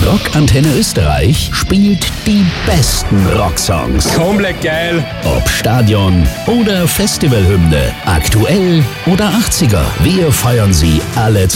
Rockantenne Österreich spielt die besten Rocksongs. Komplett geil. Ob Stadion oder Festivalhymne, aktuell oder 80er. Wir feiern sie alle